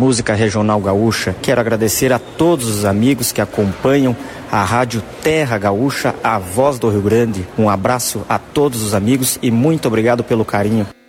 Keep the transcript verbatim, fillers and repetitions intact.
música regional gaúcha. Quero agradecer a todos os amigos que acompanham a Rádio Terra Gaúcha, a voz do Rio Grande. Um abraço a todos os amigos e muito obrigado pelo carinho.